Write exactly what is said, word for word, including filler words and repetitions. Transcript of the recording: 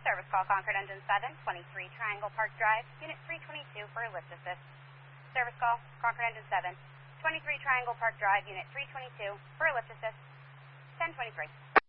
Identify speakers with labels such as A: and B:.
A: Service call Concord Engine seven, twenty-three Triangle Park Drive, Unit three twenty-two for a lift assist. Service call Concord Engine seven, twenty-three Triangle Park Drive, Unit three twenty-two for a lift assist. ten twenty-three.